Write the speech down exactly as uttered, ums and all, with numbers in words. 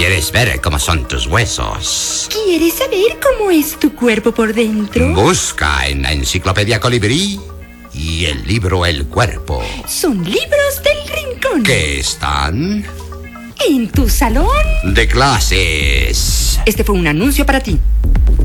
¿Quieres ver cómo son tus huesos? ¿Quieres saber cómo es tu cuerpo por dentro? Busca en la enciclopedia Colibrí y el libro El Cuerpo. Son libros del rincón. ¿Qué están? ¿En tu salón? De clases. Este fue un anuncio para ti.